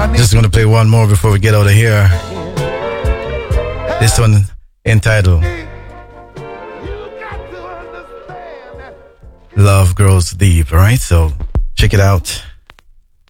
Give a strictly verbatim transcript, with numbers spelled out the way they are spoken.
Just gonna play one more before we get out of here. This one entitled Love Grows Deep, alright? So check it out.